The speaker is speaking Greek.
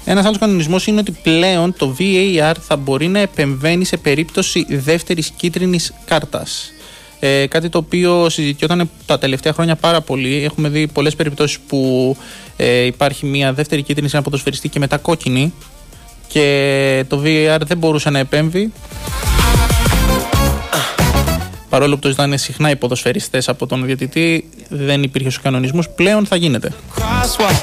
Ένας άλλος κανονισμός είναι ότι πλέον το VAR θα μπορεί να επεμβαίνει σε περίπτωση δεύτερης κίτρινης κάρτας. Κάτι το οποίο συζητιόταν τα τελευταία χρόνια πάρα πολύ. Έχουμε δει πολλές περιπτώσεις που υπάρχει μια δεύτερη κίτρινη σε ένα ποδοσφαιριστή και μετά κόκκινη και το VAR δεν μπορούσε να επέμβει. Παρόλο που το ζητάνε συχνά οι ποδοσφαιριστές από τον διαιτητή, δεν υπήρχε στους κανονισμούς. Πλέον θα γίνεται.